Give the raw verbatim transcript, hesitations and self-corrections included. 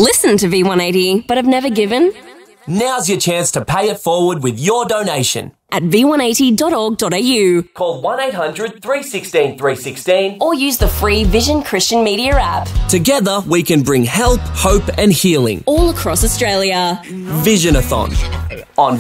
Listen to V one eighty, but have never given? Now's your chance to pay it forward with your donation. At v one eighty dot org dot a u. Call one eight hundred three one six three one six or use the free Vision Christian Media app. Together, we can bring help, hope and healing all across Australia. Visionathon on